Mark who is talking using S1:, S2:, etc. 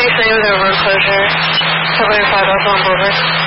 S1: say with a road closure, 705 also on Boulevard.